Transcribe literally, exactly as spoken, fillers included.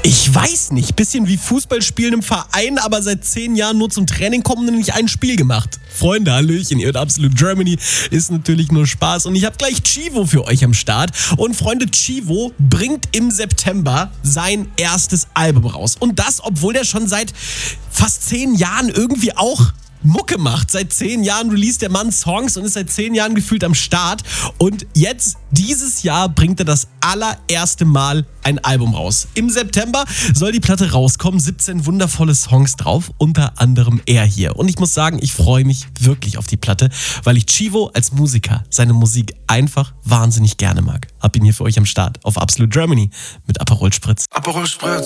Ich weiß nicht, bisschen wie Fußball spielen im Verein, aber seit zehn Jahren nur zum Training kommen und nicht ein Spiel gemacht. Freunde, Hallöchen, ihr hört Absolute Germany, ist natürlich nur Spaß und ich habe gleich Chivo für euch am Start. Und Freunde, Chivo bringt im September sein erstes Album raus. Und das, obwohl der schon seit fast zehn Jahren irgendwie auch Mucke macht. Seit zehn Jahren released der Mann Songs und ist seit zehn Jahren gefühlt am Start. Und jetzt, dieses Jahr, bringt er das allererste Mal ein Album raus. Im September soll die Platte rauskommen. siebzehn wundervolle Songs drauf, unter anderem er hier. Und ich muss sagen, ich freue mich wirklich auf die Platte, weil ich Chivo als Musiker, seine Musik einfach wahnsinnig gerne mag. Hab ihn hier für euch am Start auf Absolute Germany mit Aperol Spritz. Aperol Spritz.